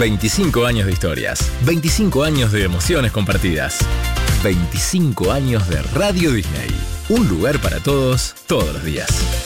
25 años de historias, 25 años de emociones compartidas, 25 años de Radio Disney. Un lugar para todos, todos los días.